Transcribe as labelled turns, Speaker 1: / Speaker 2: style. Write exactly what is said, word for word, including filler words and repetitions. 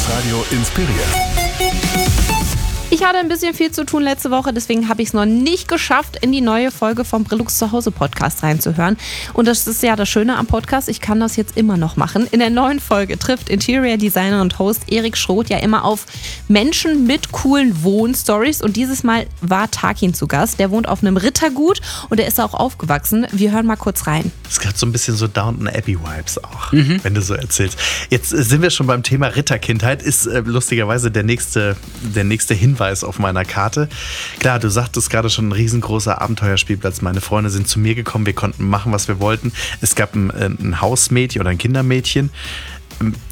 Speaker 1: Relax-Radio inspiriert.
Speaker 2: Ich hatte ein bisschen viel zu tun letzte Woche, deswegen habe ich es noch nicht geschafft, in die neue Folge vom Brillux Zuhause Podcast reinzuhören. Und das ist ja das Schöne am Podcast, ich kann das jetzt immer noch machen. In der neuen Folge trifft Interior Designer und Host Erik Schroth ja immer auf Menschen mit coolen Wohnstories. Und dieses Mal war Tarkin zu Gast. Der wohnt auf einem Rittergut und der ist auch aufgewachsen. Wir hören mal kurz rein.
Speaker 3: Es hat so ein bisschen so Downton Abbey-Vibes auch, mhm. wenn du so erzählst. Jetzt sind wir schon beim Thema Ritterkindheit. Ist äh, lustigerweise der nächste, der nächste Hinweis auf meiner Karte. Klar, du sagtest gerade schon, ein riesengroßer Abenteuerspielplatz. Meine Freunde sind zu mir gekommen, wir konnten machen, was wir wollten. Es gab ein, ein Hausmädchen oder ein Kindermädchen.